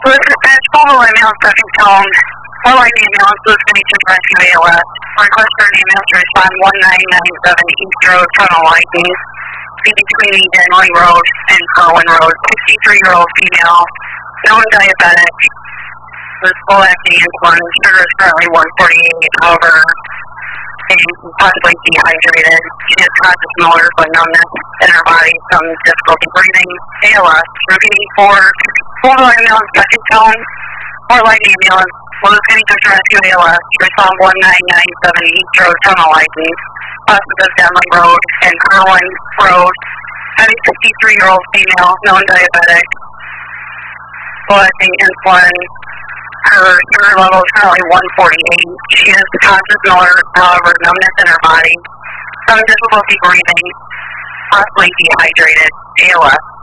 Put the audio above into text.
It's Paul ambulance second tone. Four-line ambulance, Blue City to rescue ALS. Request for an ambulance to respond 1997 East Road, tunnel lighting. Be between Denley Road and Kerwin Road. 63-year-old female, known diabetic. With full-acting insulin. Sugar is currently 148, however, possibly dehydrated. She has conscious motor but numbness in her body, some difficulty breathing. ALS. Repeating full ambulance second tone. Four-line ambulance. Blue City to rescue ALS. Respond 1997 East Road, tunnel lighting. Hospital Denley Road and Kerwin Road. Having 63-year-old female, known diabetic. Full-acting insulin. Her sugar level is currently 148. She has conscious motor, however, numbness in her body. Some difficulty breathing. Possibly dehydrated. ALS.